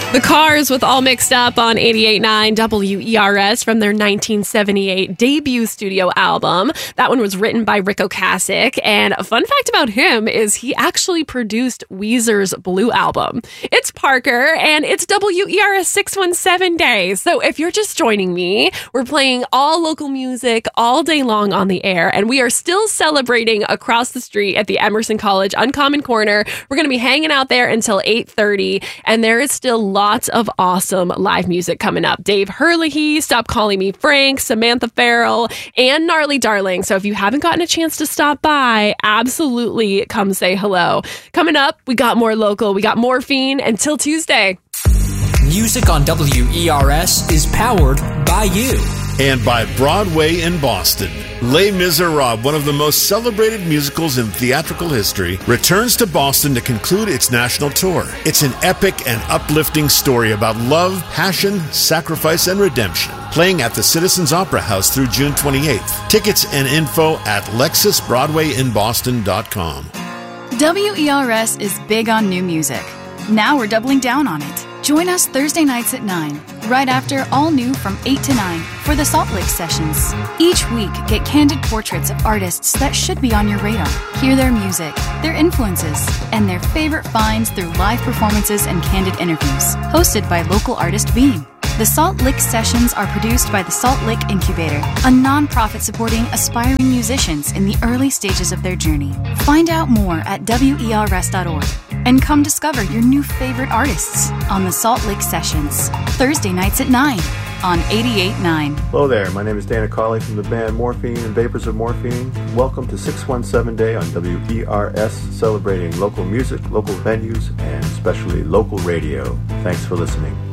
The Cars with All Mixed Up on 88.9 WERS from their 1978 debut studio album. That one was written by Rick Ocasek. And a fun fact about him is he actually produced Weezer's Blue album. It's Parker, and it's WERS 617 Day. So if you're just joining me, we're playing all local music all day long on the air, and we are still celebrating across the street at the Emerson College Uncommon Corner. We're going to be hanging out there until 8:30, and there is still lots of awesome live music coming up. Dave Herlihy, Stop Calling Me Frank, Samantha Farrell, and Gnarly Darling. So if you haven't gotten a chance to stop by, absolutely come say hello. Coming up, we got more local. We got Morphine until Tuesday. Music on WERS is powered by you. And by Broadway in Boston. Les Miserables, one of the most celebrated musicals in theatrical history, returns to Boston to conclude its national tour. It's an epic and uplifting story about love, passion, sacrifice, and redemption. Playing at the Citizens Opera House through June 28th. Tickets and info at LexusBroadwayInBoston.com. WERS is big on new music. Now we're doubling down on it. Join us Thursday nights at 9, right after All New from 8 to 9 for the Salt Lake Sessions. Each week, get candid portraits of artists that should be on your radar. Hear their music, their influences, and their favorite finds through live performances and candid interviews. Hosted by local artist Beam. The Salt Lake Sessions are produced by the Salt Lake Incubator, a nonprofit supporting aspiring musicians in the early stages of their journey. Find out more at WERS.org and come discover your new favorite artists on the Salt Lake Sessions, Thursday nights at 9 on 88.9. Hello there, my name is Dana Carley from the band Morphine and Vapors of Morphine. Welcome to 617 Day on WERS, celebrating local music, local venues, and especially local radio. Thanks for listening.